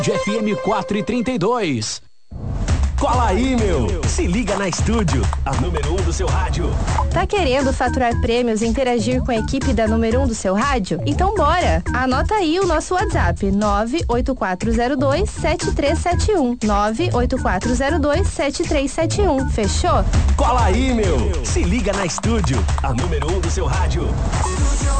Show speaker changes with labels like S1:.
S1: De FM 432. Cola aí, meu! Se liga na Estúdio, a número 1 do seu rádio.
S2: Tá querendo faturar prêmios e interagir com a equipe da número 1 do seu rádio? Então bora! Anota aí o nosso WhatsApp, 98402-7371. 98402-7371. Fechou?
S1: Cola aí, meu! Se liga na Estúdio, a número 1 do seu rádio.